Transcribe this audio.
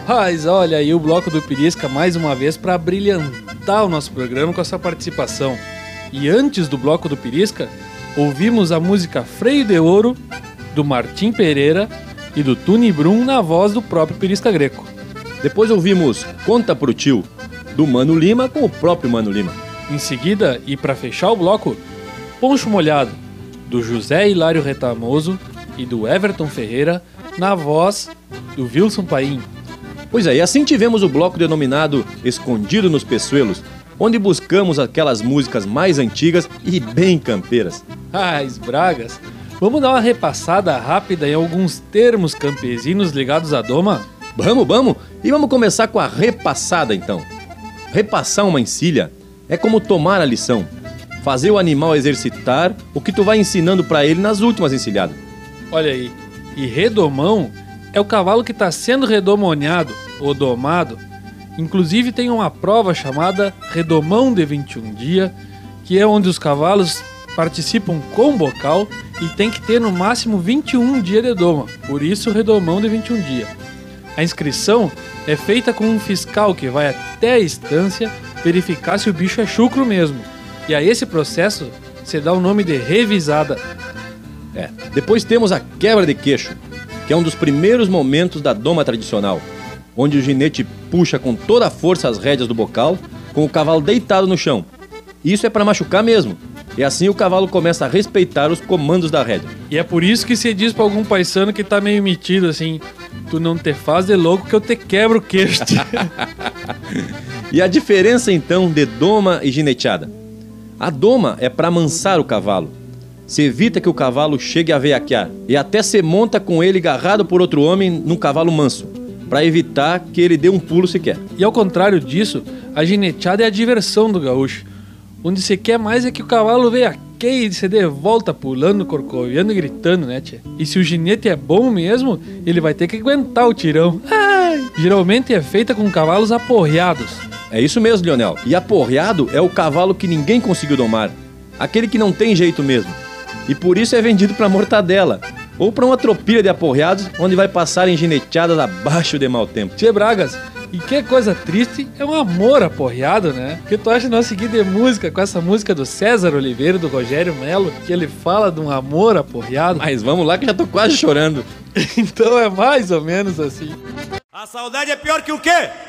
Rapaz, olha aí o Bloco do Pirisca mais uma vez para brilhantar o nosso programa com a sua participação. E antes do Bloco do Pirisca, ouvimos a música Freio de Ouro, do Martim Pereira e do Tuni Brum na voz do próprio Pirisca Greco. Depois ouvimos Conta Pro Tio, do Mano Lima com o próprio Mano Lima. Em seguida, e para fechar o bloco, Poncho Molhado, do José Hilário Retamoso e do Everton Ferreira, na voz do Wilson Paim. Pois é, e assim tivemos o bloco denominado Escondido nos Peçoelos, onde buscamos aquelas músicas mais antigas e bem campeiras. Bragas, vamos dar uma repassada rápida em alguns termos campesinos ligados à doma? Vamos! E vamos começar com a repassada então. Repassar uma encilha é como tomar a lição, fazer o animal exercitar o que tu vai ensinando pra ele nas últimas encilhadas. Olha aí, e redomão é o cavalo que está sendo redomoniado ou domado. Inclusive tem uma prova chamada Redomão de 21 Dia, que é onde os cavalos participam com bocal e tem que ter no máximo 21 dias de doma, por isso Redomão de 21 Dia. A inscrição é feita com um fiscal que vai até a estância verificar se o bicho é chucro mesmo. E a esse processo se dá o nome de revisada. Depois temos a quebra de queixo, que é um dos primeiros momentos da doma tradicional, onde o ginete puxa com toda a força as rédeas do bocal, com o cavalo deitado no chão. Isso é para machucar mesmo, e assim o cavalo começa a respeitar os comandos da rédea. E é por isso que se diz para algum paisano que tá meio metido assim: tu não te faz de louco que eu te quebro o queixo. E a diferença então de doma e gineteada? A doma é para amansar o cavalo. Se evita que o cavalo chegue a veiaquear e até se monta com ele agarrado por outro homem num cavalo manso, para evitar que ele dê um pulo sequer. E ao contrário disso, a gineteada é a diversão do gaúcho, onde se quer mais é que o cavalo veiaqueie e se dê volta pulando, corcoviando e gritando, né, tchê? E se o ginete é bom mesmo, ele vai ter que aguentar o tirão. Geralmente é feita com cavalos aporreados. É isso mesmo, Leonel. E aporreado é o cavalo que ninguém conseguiu domar, aquele que não tem jeito mesmo. E por isso é vendido para mortadela, ou para uma tropilha de aporreados, onde vai passar em gineteadas abaixo de mau tempo. Tchê Bragas, e que coisa triste é um amor aporreado, né? O que tu acha de nós seguir de música com essa música do César Oliveira e do Rogério Melo, que ele fala de um amor aporreado? Mas vamos lá que já tô quase chorando. Então é mais ou menos assim. A saudade é pior que o quê?